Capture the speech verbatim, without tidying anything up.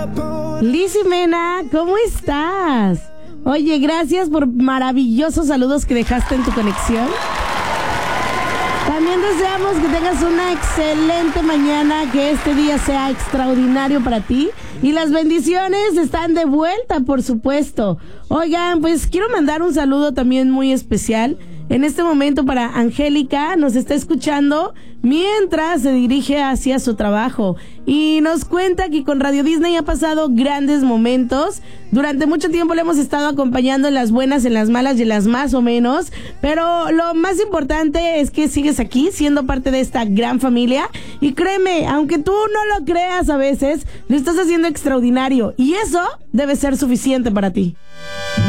Liz Mena, ¿cómo estás? Oye, gracias por maravillosos saludos que dejaste en tu conexión. También deseamos que tengas una excelente mañana, que este día sea extraordinario para ti. Y las bendiciones están de vuelta, por supuesto. Oigan, pues quiero mandar un saludo también muy especial en este momento para Angélica. Nos está escuchando mientras se dirige hacia su trabajo y nos cuenta que con Radio Disney ha pasado grandes momentos. Durante mucho tiempo le hemos estado acompañando en las buenas, en las malas y en las más o menos, pero lo más importante es que sigues aquí siendo parte de esta gran familia. Y créeme, aunque tú no lo creas a veces, lo estás haciendo extraordinario y eso debe ser suficiente para ti.